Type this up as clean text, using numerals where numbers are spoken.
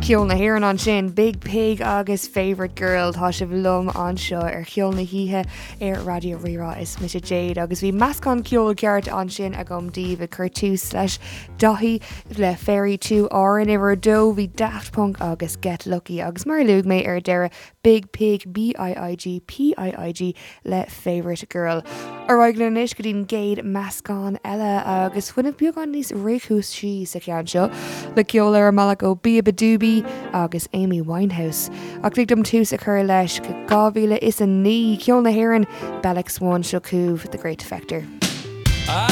Ceol na hÉireann an sin, Big Pig agus Favourite Girl tá sibh lum an seo ar ceol na híthe ar Radio Rirá is mis Jade agus bhí meascán ceol ceart an sin a gom díomh a chur tús leis dahí le féirí tú áin iwwer dó bhí Daft Punk agus Get Lucky agus mar luúg mé ar deire Big Pig BIIG le Favourite Girl. Arráiglan is go dtín géad meascán eile agus fuineh beagán níos réchús sí sa cean seo le ceol ar malach ó Bia Badoobi agus Amy Winehouse. Ach dom tús a chur leis go 2009 ceol na hÉireann Bellix One seo cúh The Great Defector.